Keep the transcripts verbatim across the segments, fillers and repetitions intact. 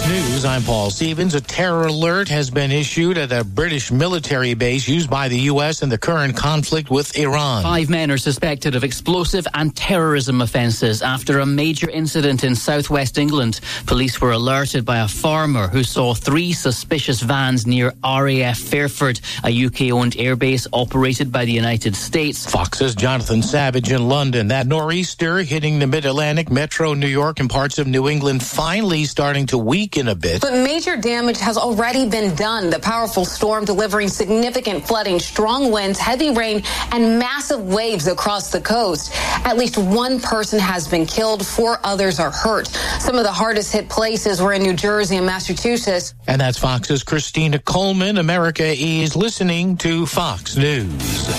News, I'm Paul Stevens. A terror alert has been issued at a British military base used by the U S in the current conflict with Iran. Five men are suspected of explosive and terrorism offences after a major incident in southwest England. Police were alerted by a farmer who saw three suspicious vans near R A F Fairford, a U K-owned airbase operated by the United States. Fox's Jonathan Savage in London. That nor'easter hitting the mid-Atlantic, metro New York, and parts of New England finally starting to weaken a bit. But major damage has already been done. The powerful storm delivering significant flooding, strong winds, heavy rain, and massive waves across the coast. At least one person has been killed. Four others are hurt. Some of the hardest hit places were in New Jersey and Massachusetts. And that's Fox's Christina Coleman. America is listening to Fox News.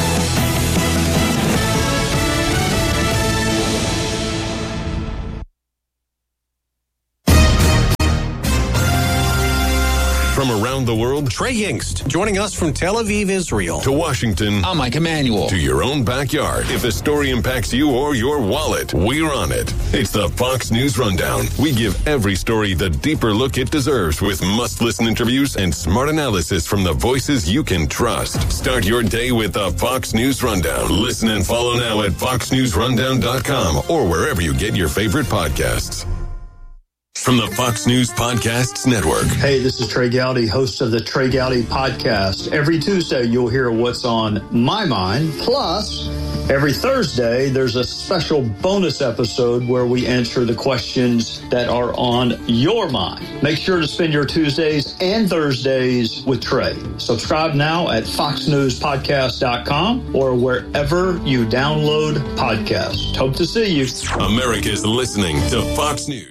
From around the world, Trey Yingst, joining us from Tel Aviv, Israel. To Washington. I'm Mike Emanuel. To your own backyard. If the story impacts you or your wallet, we're on it. It's the Fox News Rundown. We give every story the deeper look it deserves with must-listen interviews and smart analysis from the voices you can trust. Start your day with the Fox News Rundown. Listen and follow now at fox news rundown dot com or wherever you get your favorite podcasts. From the Fox News Podcasts Network. Hey, this is Trey Gowdy, host of the Trey Gowdy Podcast. Every Tuesday, you'll hear what's on my mind. Plus, every Thursday, there's a special bonus episode where we answer the questions that are on your mind. Make sure to spend your Tuesdays and Thursdays with Trey. Subscribe now at fox news podcast dot com or wherever you download podcasts. Hope to see you. America's listening to Fox News.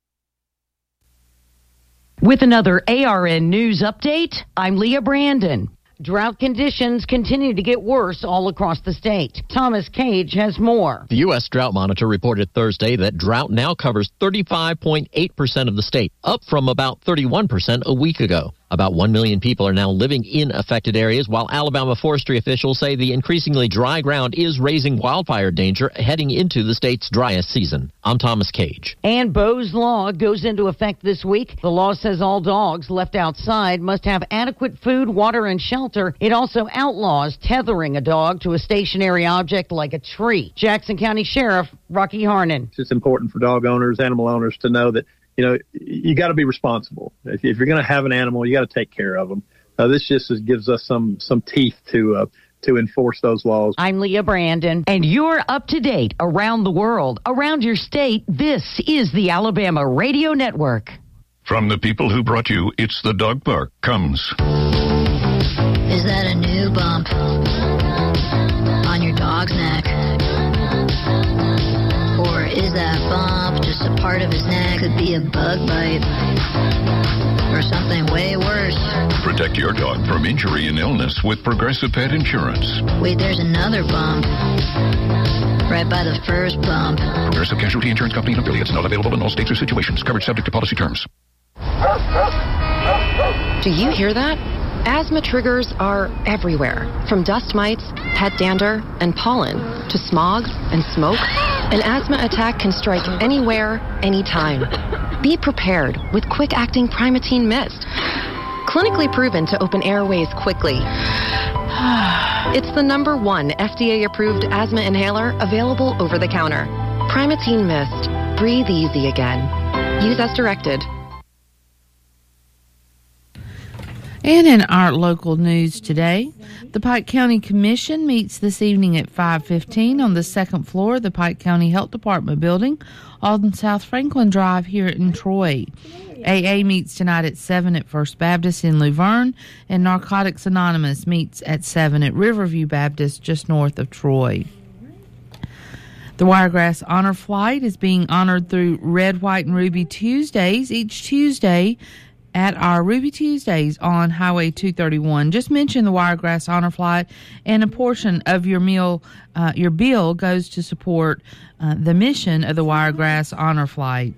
With another A R N News update, I'm Leah Brandon. Drought conditions continue to get worse all across the state. Thomas Cage has more. The U S Drought Monitor reported Thursday that drought now covers thirty-five point eight percent of the state, up from about thirty-one percent a week ago. About one million people are now living in affected areas, while Alabama forestry officials say the increasingly dry ground is raising wildfire danger heading into the state's driest season. I'm Thomas Cage. And Bo's Law goes into effect this week. The law says all dogs left outside must have adequate food, water, and shelter. It also outlaws tethering a dog to a stationary object like a tree. Jackson County Sheriff Rocky Harnan. It's important for dog owners, animal owners to know that you know, you got to be responsible. If, if you're going to have an animal, you got to take care of them. Uh, this just is, gives us some some teeth to uh, to enforce those laws. I'm Leah Brandon, and you're up to date around the world, around your state. This is the Alabama Radio Network. From the people who brought you It's the Dog Park comes. Is that a new bump on your dog's neck? Or is that bump just a part of his neck? Could be a bug bite or something way worse. Protect your dog from injury and illness with Progressive Pet Insurance. Wait, there's another bump right by the first bump. Progressive Casualty Insurance Company and affiliates, not available in all states or situations. Coverage subject to policy terms. Do you hear that? Asthma triggers are everywhere, from dust mites, pet dander, and pollen, to smog and smoke. An asthma attack can strike anywhere, anytime. Be prepared with quick-acting Primatene Mist. Clinically proven to open airways quickly. It's the number one F D A-approved asthma inhaler available over the counter. Primatene Mist. Breathe easy again. Use as directed. And in our local news today, the Pike County Commission meets this evening at five fifteen on the second floor of the Pike County Health Department building on South Franklin Drive here in Troy. A A meets tonight at seven at First Baptist in Luverne, and Narcotics Anonymous meets at seven at Riverview Baptist just north of Troy. The Wiregrass Honor Flight is being honored through Red, White, and Ruby Tuesdays each Tuesday at our Ruby Tuesdays on Highway two thirty-one. Just mention the Wiregrass Honor Flight, and a portion of your meal, uh, your bill goes to support uh, the mission of the Wiregrass Honor Flight.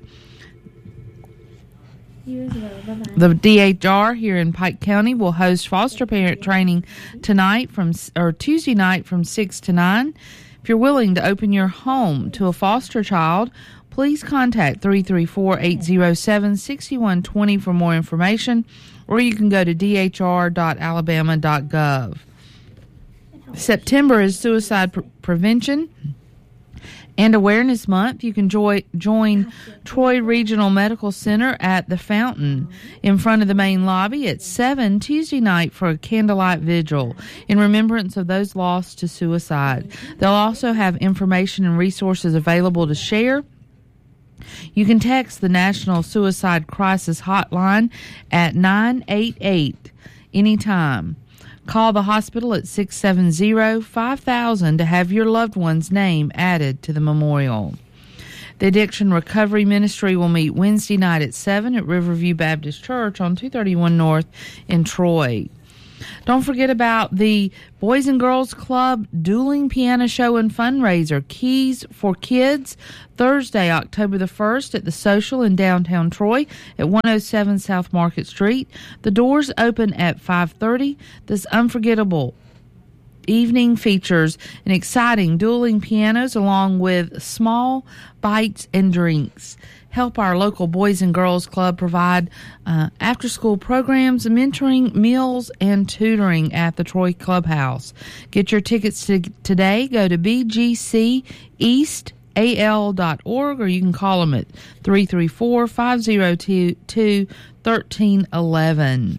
The D H R here in Pike County will host foster parent training tonight from or Tuesday night from six to nine. If you're willing to open your home to a foster child, please contact three three four, eight zero seven, six one two zero for more information, or you can go to d h r dot alabama dot gov. September is Suicide Pre- Prevention and Awareness Month. You can joy, join Troy Regional Medical Center at the Fountain in front of the main lobby at seven Tuesday night for a candlelight vigil in remembrance of those lost to suicide. They'll also have information and resources available to share. You can text the National Suicide Crisis Hotline at nine eight eight anytime. Call the hospital at six seven zero, five thousand to have your loved one's name added to the memorial. The Addiction Recovery Ministry will meet Wednesday night at seven at Riverview Baptist Church on two thirty-one North in Troy. Don't forget about the Boys and Girls Club Dueling Piano Show and Fundraiser, Keys for Kids, Thursday, October the first at the Social in downtown Troy at one oh seven South Market Street. The doors open at five thirty. This unforgettable evening features an exciting dueling pianos along with small bites and drinks. Help our local Boys and Girls Club provide uh, after-school programs, mentoring, meals, and tutoring at the Troy Clubhouse. Get your tickets to, today. Go to b g c east a l dot org, or you can call them at three three four, five zero two, one three one one.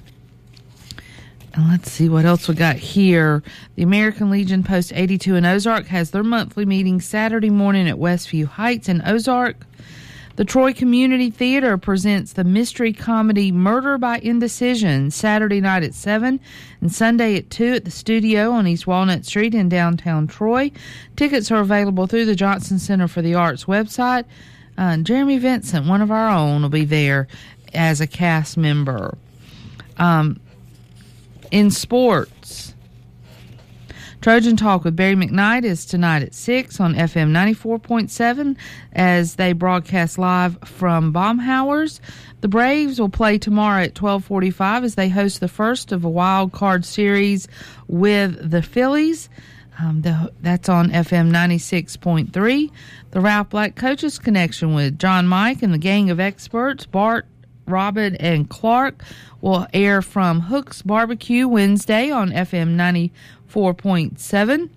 And let's see what else we got here. The American Legion Post eighty-two in Ozark has their monthly meeting Saturday morning at Westview Heights in Ozark. The Troy Community Theater presents the mystery comedy Murder by Indecision Saturday night at seven and Sunday at two at the Studio on East Walnut Street in downtown Troy. Tickets are available through the Johnson Center for the Arts website. Uh, Jeremy Vincent, one of our own, will be there as a cast member. Um, in sports, Trojan Talk with Barry McKnight is tonight at six on F M ninety-four point seven as they broadcast live from Baumhauer's. The Braves will play tomorrow at twelve forty-five as they host the first of a wild card series with the Phillies. Um, the, that's on F M ninety-six point three. The Ralph Black Coaches Connection with John Mike and the gang of experts, Bart, Robin, and Clark, will air from Hook's Barbecue Wednesday on F M ninety-four point seven.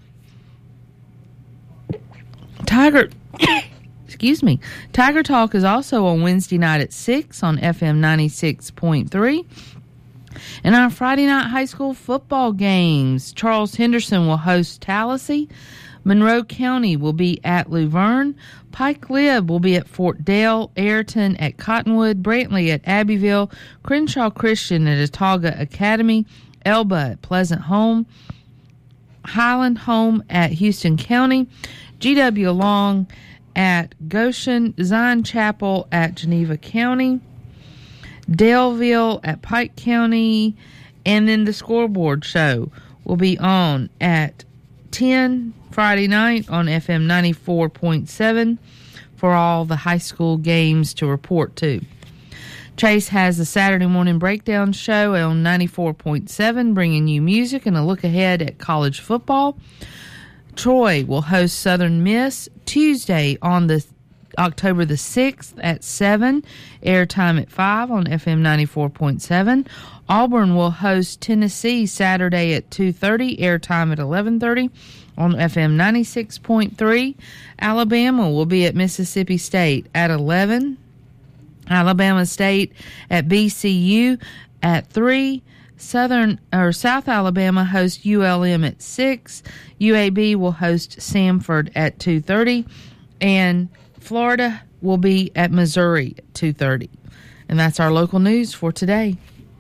Tiger, excuse me, Tiger Talk is also on Wednesday night at six on F M ninety-six point three. And our Friday night high school football games, Charles Henderson will host Tallahassee. Monroe County will be at Luverne. Pike Lib will be at Fort Dale. Ayrton at Cottonwood. Brantley at Abbeville. Crenshaw Christian at Autauga Academy. Elba at Pleasant Home. Highland Home at Houston County. G W Long at Goshen. Zion Chapel at Geneva County. Daleville at Pike County. And then the scoreboard show will be on at ten Friday night on F M ninety-four point seven for all the high school games to report to. Chase has a Saturday morning breakdown show on ninety-four point seven, bringing you music and a look ahead at college football. Troy will host Southern Miss Tuesday on the October the sixth at seven, airtime at five on F M ninety-four point seven. Auburn will host Tennessee Saturday at two thirty, airtime at eleven thirty on F M ninety-six point three. Alabama will be at Mississippi State at eleven. Alabama State at B C U at three. Southern or South Alabama hosts U L M at six. U A B will host Samford at two thirty. And Florida will be at Missouri at two thirty. And that's our local news for today.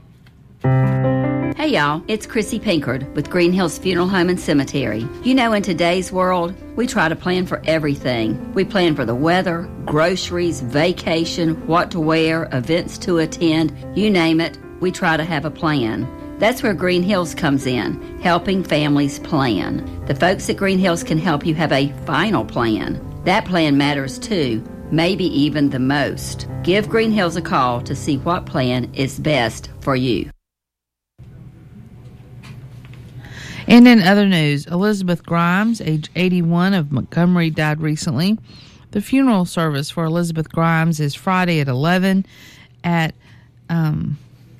Hey y'all, it's Chrissy Pinkard with Green Hills Funeral Home and Cemetery. You know, in today's world, we try to plan for everything. We plan for the weather, groceries, vacation, what to wear, events to attend, you name it, we try to have a plan. That's where Green Hills comes in, helping families plan. The folks at Green Hills can help you have a final plan. That plan matters too, maybe even the most. Give Green Hills a call to see what plan is best for you. And in other news, Elizabeth Grimes, age eighty-one, of Montgomery, died recently. The funeral service for Elizabeth Grimes is Friday at eleven at um,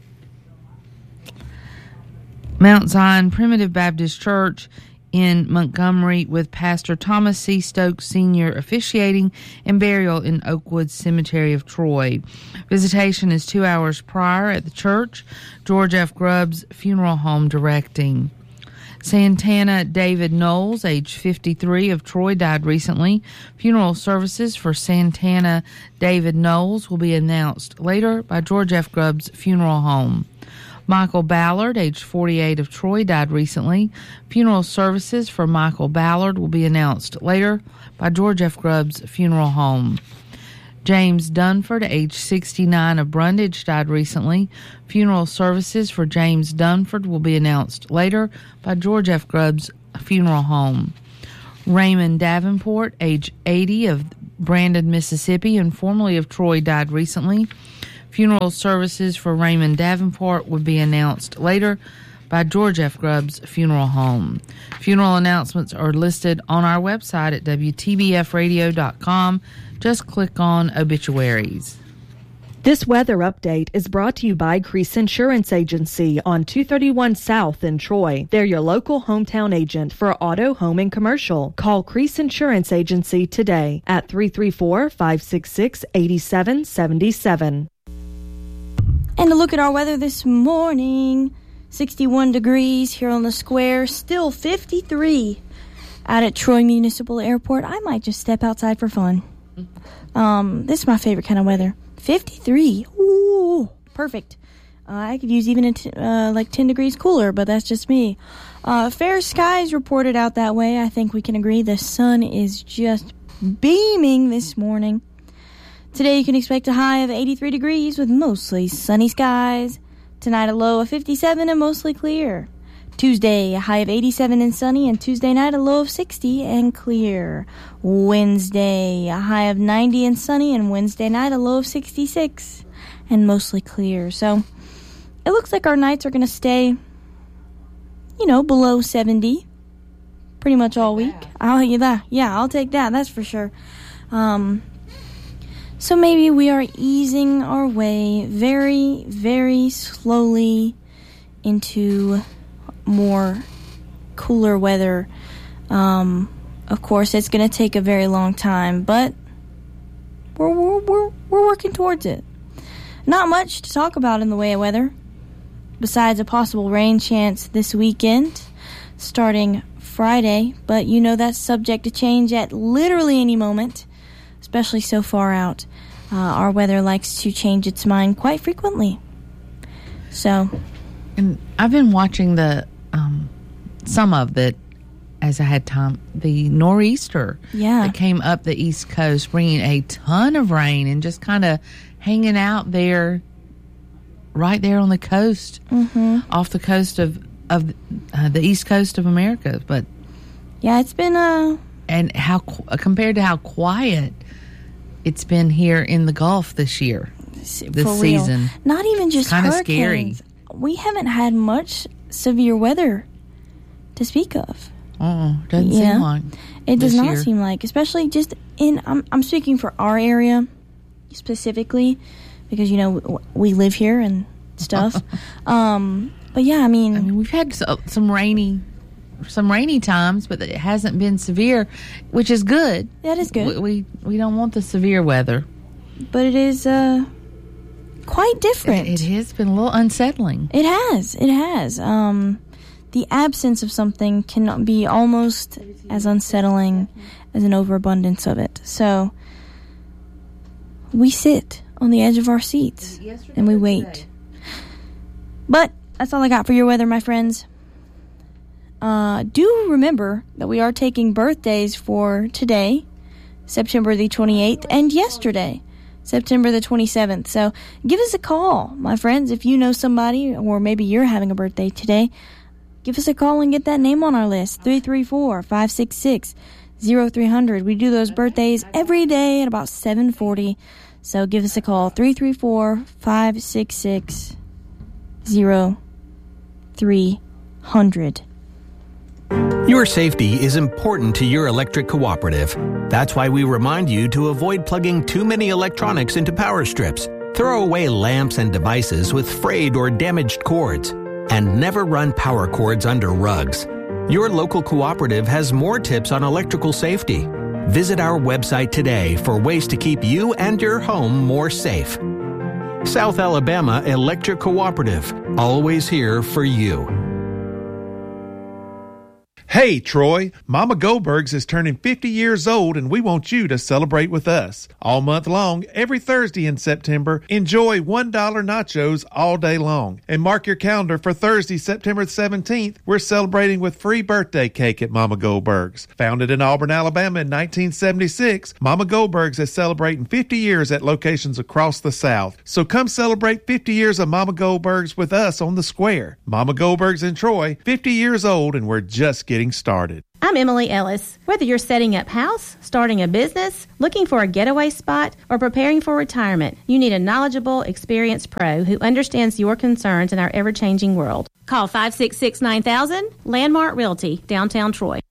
Mount Zion Primitive Baptist Church in Montgomery, with Pastor Thomas C. Stokes Senior officiating, and burial in Oakwood Cemetery of Troy. Visitation is two hours prior at the church. George F. Grubbs Funeral Home directing. Santana David Knowles, age fifty-three, of Troy, died recently. Funeral services for Santana David Knowles will be announced later by George F. Grubbs Funeral Home. Michael Ballard, age forty-eight, of Troy, died recently. Funeral services for Michael Ballard will be announced later by George F. Grubbs Funeral Home. James Dunford, age sixty-nine, of Brundage, died recently. Funeral services for James Dunford will be announced later by George F. Grubbs Funeral Home. Raymond Davenport, age eighty, of Brandon, Mississippi, and formerly of Troy, died recently. Funeral services for Raymond Davenport would be announced later by George F. Grubbs Funeral Home. Funeral announcements are listed on our website at W T B F radio dot com. Just click on obituaries. This weather update is brought to you by Crease Insurance Agency on two thirty-one South in Troy. They're your local hometown agent for auto, home, and commercial. Call Crease Insurance Agency today at three three four, five six six, eight seven seven seven. And a look at our weather this morning. sixty-one degrees here on the square, still fifty-three out at Troy Municipal Airport. I might just step outside for fun. Um, this is my favorite kind of weather. fifty-three. Ooh, perfect. Uh, I could use even a t- uh, like ten degrees cooler, but that's just me. Uh, fair skies reported out that way. I think we can agree the sun is just beaming this morning. Today you can expect a high of eighty-three degrees with mostly sunny skies. Tonight a low of fifty-seven and mostly clear. Tuesday a high of eighty-seven and sunny, and Tuesday night a low of sixty and clear. Wednesday a high of ninety and sunny, and Wednesday night a low of sixty-six and mostly clear. So it looks like our nights are going to stay, you know, below seventy pretty much all week. I'll yeah, yeah, I'll take that. That's for sure. Um So maybe we are easing our way very, very slowly into more cooler weather. Um, of course, it's going to take a very long time, but we're, we're, we're, we're working towards it. Not much to talk about in the way of weather, besides a possible rain chance this weekend, starting Friday, but you know that's subject to change at literally any moment, especially so far out. Uh, our weather likes to change its mind quite frequently. So, and I've been watching the um, some of it as I had time. The nor'easter yeah. that came up the East Coast, bringing a ton of rain and just kind of hanging out there, right there on the coast, mm-hmm. off the coast of of uh, the East Coast of America. But yeah, it's been a uh... and how compared to how quiet it's been here in the Gulf this year, this For season. Real. Not even just kind of hurricanes. Scary. We haven't had much severe weather to speak of. Oh, doesn't yeah. seem like it does not year. seem like, especially just in. I'm I'm speaking for our area specifically because you know we live here and stuff. um, but yeah, I mean, I mean, we've had some rainy. Some rainy times, but it hasn't been severe, which is good. That is good. We we, we don't want the severe weather, but it is uh, quite different. It, it has been a little unsettling. It has. It has. Um, the absence of something cannot be almost as unsettling as an overabundance of it. So we sit on the edge of our seats and we wait. But that's all I got for your weather, my friends. Uh, do remember that we are taking birthdays for today, September the twenty-eighth, and yesterday, September the twenty-seventh. So give us a call, my friends, if you know somebody, or maybe you're having a birthday today. Give us a call and get that name on our list, three three four, five six six, zero three zero zero. We do those birthdays every day at about seven forty. So give us a call, three three four, five six six, zero three zero zero. Your safety is important to your electric cooperative. That's why we remind you to avoid plugging too many electronics into power strips. Throw away lamps and devices with frayed or damaged cords. And never run power cords under rugs. Your local cooperative has more tips on electrical safety. Visit our website today for ways to keep you and your home more safe. South Alabama Electric Cooperative, always here for you. Hey, Troy, Mama Goldberg's is turning fifty years old, and we want you to celebrate with us. All month long, every Thursday in September, enjoy one dollar nachos all day long. And mark your calendar for Thursday, September seventeenth. We're celebrating with free birthday cake at Mama Goldberg's. Founded in Auburn, Alabama in nineteen seventy-six, Mama Goldberg's is celebrating fifty years at locations across the South. So come celebrate fifty years of Mama Goldberg's with us on the square. Mama Goldberg's in Troy, fifty years old, and we're just getting started. I'm Emily Ellis. Whether you're setting up house, starting a business, looking for a getaway spot, or preparing for retirement, you need a knowledgeable, experienced pro who understands your concerns in our ever-changing world. Call five six six, nine thousand, Landmark Realty, downtown Troy.